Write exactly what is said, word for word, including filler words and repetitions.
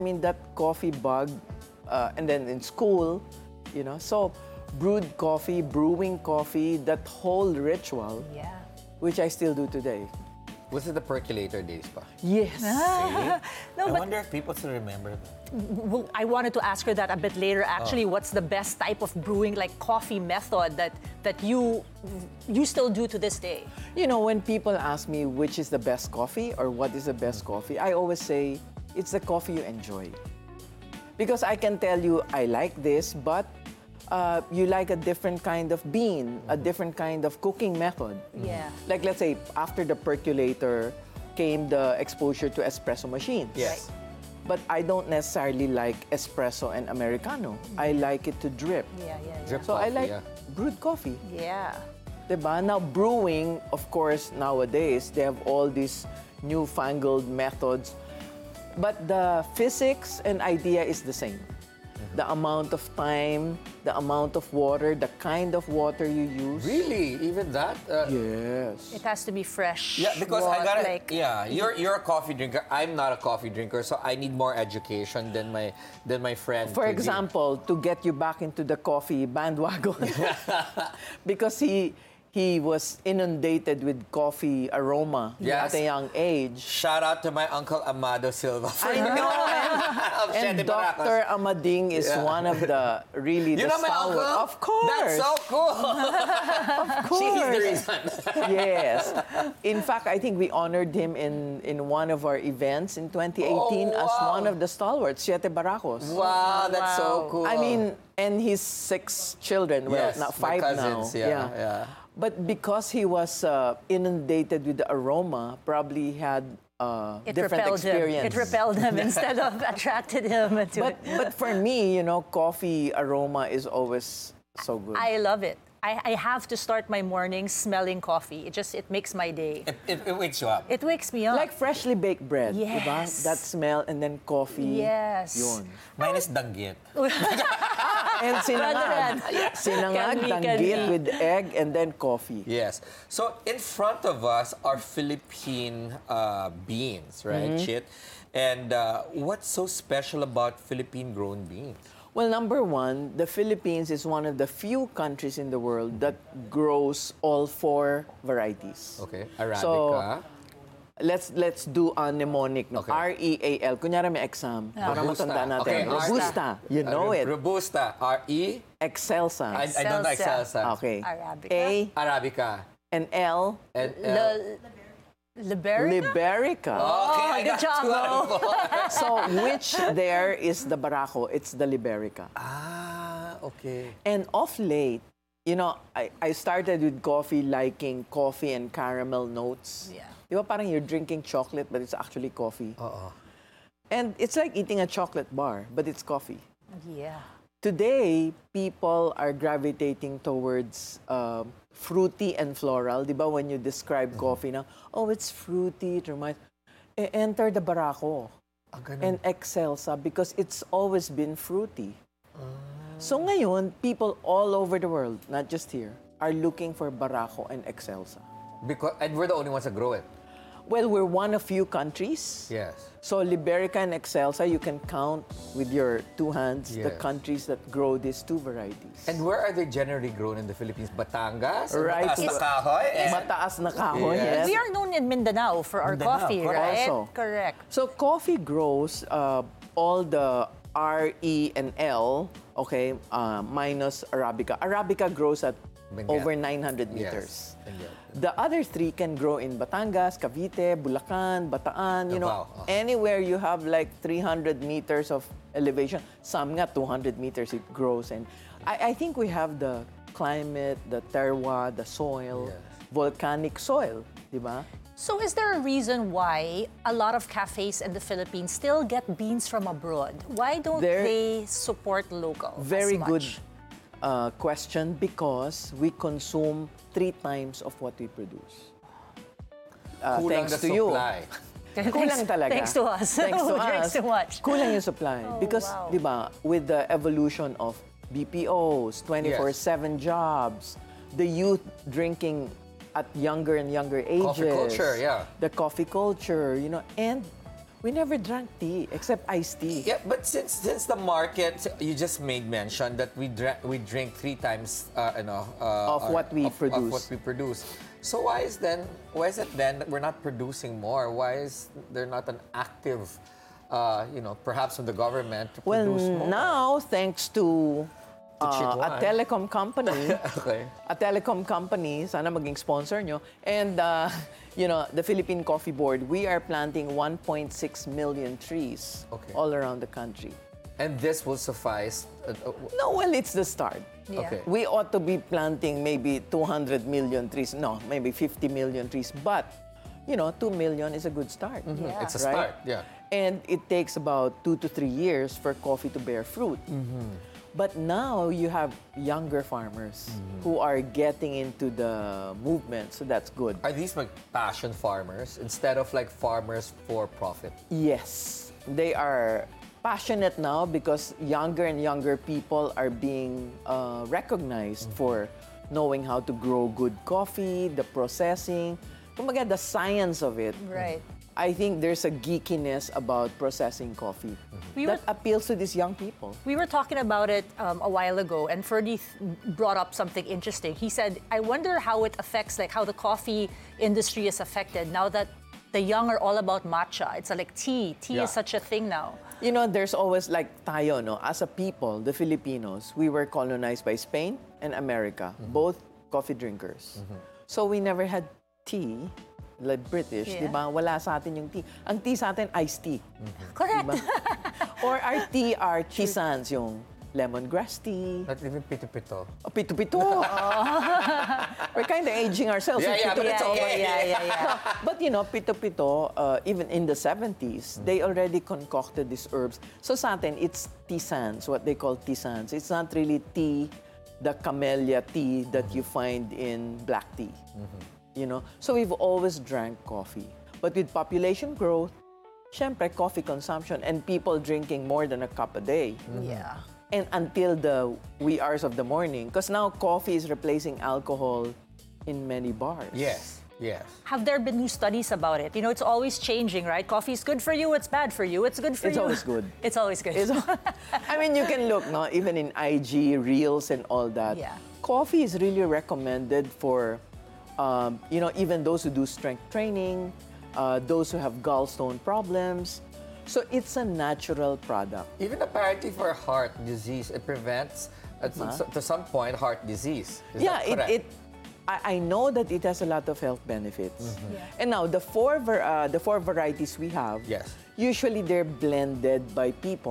I mean, that coffee bug, uh, and then in school, you know, so brewed coffee, brewing coffee, that whole ritual, Yeah. which I still do today. Was it the percolator days pa? Yes. No, I but wonder if people still remember that. well, I wanted to ask her that a bit later. Actually, what's the best type of brewing, like coffee method that that you you still do to this day? You know, when people ask me which is the best coffee or what is the best coffee, I always say it's the coffee you enjoy. Because I can tell you I like this, but uh, you like a different kind of bean, a different kind of cooking method. Yeah. Like let's say after the percolator came the exposure to espresso machines. Yes. But I don't necessarily like espresso and Americano. I like it to drip. Yeah, yeah, yeah. Drip So I coffee, like yeah. brewed coffee. Yeah. Diba? Now, brewing, of course, nowadays, they have all these newfangled methods. But the physics and idea is the same. The amount of time, the amount of water, the kind of water you use. Really? Even that? Uh, Yes. It has to be fresh. Yeah, because I water, gotta. like, yeah, you're you're a coffee drinker. I'm not a coffee drinker, so I need more education than my than my friend. For to give. example, to get you back into the coffee bandwagon. Because he he was inundated with coffee aroma Yes. at a young age. Shout out to my uncle Amado Silva. For I know. of And Siete Baracos. Doctor Amading is Yeah. one of the really You the know my stalwart. uncle? Of course. That's so cool. Of course. See, he's the reason. Yes. In fact, I think we honored him in, in one of our events in twenty eighteen Oh, as wow. one of the stalwarts, Siete Baracos. Wow, that's so Wow. cool. I mean, and his six children, well, yes, not my five cousins, now. Yeah, yeah. But because he was uh, inundated with the aroma, probably he had uh, it different repelled experience. him. It repelled him instead of attracted him to But it. but for me, you know, coffee aroma is always so good. I love it. I, I have to start my morning smelling coffee. It just it makes my day. It, it, it wakes you up. It wakes me up. Like freshly baked bread, Yes. diba? That smell and then coffee. Yes. Yun. Mine is danggit. And sinangag. Rather Sinangag, Can we- can danggit we? with egg and then coffee. Yes. So in front of us are Philippine uh, beans, right, Mm-hmm. Chit? And uh, what's so special about Philippine-grown beans? Well, number one, the Philippines is one of the few countries in the world that grows all four varieties. Okay, Arabica. So, let's let's do a mnemonic. No? Okay. R E A L. Kunyari may exam. Para Robusta. matanda natin. Okay, Robusta. You Uh, know Ro- it. Robusta. R E. Excelsa. I, I don't know Excelsa. Excelsa. Okay. Arabica. A Arabica. and L. And L. Le, Liberica? Liberica. Okay, I good got job, two out of Mo. four. So, which there is the Barako? It's the Liberica. Ah, okay. And of late, you know, I, I started with coffee liking coffee and caramel notes. Yeah. Di ba parang you're drinking chocolate, but it's actually coffee. Uh-oh. And it's like eating a chocolate bar, but it's coffee. Yeah. Today, people are gravitating towards um, fruity and floral. Di ba when you describe coffee na, oh, it's fruity, it reminds... Eh, enter the Barako Ah, ganun. and Excelsa because it's always been fruity. So ngayon, people all over the world, not just here, are looking for Barako and Excelsa. Because, and we're the only ones that grow it. Well, we're one of few countries. Yes. So Liberica and Excelsa, you can count with your two hands the Yes. countries that grow these two varieties. And where are they generally grown in the Philippines? Batangas? Right. Mataas na kahoy. eh. Mataas na kahoy, Yes. yes. We are known in Mindanao for our Mindanao, coffee, correct. right? Also. Correct. So coffee grows uh, all the R, E, and L, okay, uh, minus Arabica. Arabica grows at Benguet. over nine hundred meters. Yes. Benguet. The other three can grow in Batangas, Cavite, Bulacan, Bataan, you know, Davao, uh-huh. anywhere you have like three hundred meters of elevation. Some nga two hundred meters it grows. And I, I think we have the climate, the terroir, the soil, Yes. volcanic soil, di ba? So is there a reason why a lot of cafes in the Philippines still get beans from abroad? Why don't There- they support local as Very much? good uh, question because we consume three times of what we produce. Uh, Kulang thanks the to you. supply. Kulang talaga. Thanks to us. Thanks to Who drinks us. too much. Kulang yung supply. Oh, because, wow. di ba, with the evolution of B P Os, twenty-four seven jobs, the youth drinking at younger and younger ages. Coffee culture, yeah. The coffee culture, you know, and We never drank tea except iced tea. Yeah, but since since the market, you just made mention that we dra- we drink three times, uh, you know, uh, Of what we of, produce. Of what we produce. So why is then why is it then that we're not producing more? Why is there not an active, uh, you know, perhaps from the government to Well, produce more? now thanks to uh, a Chitwan. telecom company, Okay. a telecom company, sana maging sponsor nyo, and uh, you know, the Philippine Coffee Board, we are planting one point six million trees Okay. all around the country. And this will suffice. Uh, uh, No, well, it's the start. Yeah. Okay. We ought to be planting maybe two hundred million trees. No, maybe fifty million trees. But, you know, two million is a good start. Yeah. It's a Right? start. Yeah. And it takes about two to three years for coffee to bear fruit. But now you have younger farmers who are getting into the movement, so that's good. Are these like passion farmers instead of like farmers for profit? Yes, they are passionate now because younger and younger people are being uh, recognized for knowing how to grow good coffee, the processing, kumbaga the science of it. Right. I think there's a geekiness about processing coffee We that were- appeals to these young people. We were talking about it um, a while ago, and Ferdy th- brought up something interesting. He said, "I wonder how it affects, like, how the coffee industry is affected now that the young are all about matcha. It's like tea. Tea Yeah. is such a thing now." You know, there's always like tayo, no? As a people, the Filipinos, we were colonized by Spain and America, both coffee drinkers. So we never had tea, like British, Yeah. di ba? Wala sa atin yung tea. Ang tea sa atin, iced tea. Correct. Or our tea are tisans, yung lemongrass tea, Not even pito-pito. oh, pito-pito. We're kind of aging ourselves. Yeah, with yeah, but pito-pito. it's okay. Yeah, yeah, yeah. No, but you know, pito-pito, uh, even in the seventies, they already concocted these herbs. So sa atin, it's tisanes, what they call tisanes. It's not really tea, the camellia tea that you find in black tea. You know, so we've always drank coffee. But with population growth, syempre, coffee consumption and people drinking more than a cup a day. Yeah. And until the wee hours of the morning, because now coffee is replacing alcohol in many bars. Yes. Yes. Have there been new studies about it? You know, it's always changing, right? Coffee is good for you, it's bad for you, it's good for It's you. always good. It's always good. It's- I mean, you can look, no, even in I G, Reels, and all that. Yeah. Coffee is really recommended for, um, you know, even those who do strength training, uh, those who have gallstone problems. So it's a natural product. Even apparently for heart disease, it prevents, uh, to, to some point, heart disease. Is yeah, that it, correct? it. I, I know that it has a lot of health benefits. Yeah. And now the four var- uh, the four varieties we have, Yes. usually they're blended by people.